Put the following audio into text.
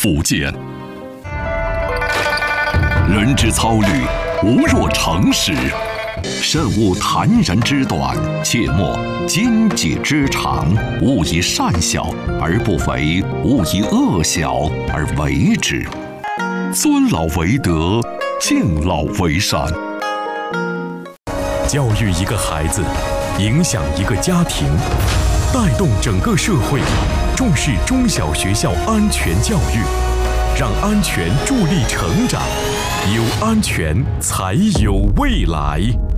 福建。人之操虑，无若诚实。慎勿谈人之短，切莫奸己之长。勿以善小而不为，勿以恶小而为之。尊老为德，敬老为善。 教育一个孩子，影响一个家庭，带动整个社会，重视中小学校安全教育，让安全助力成长，有安全才有未来。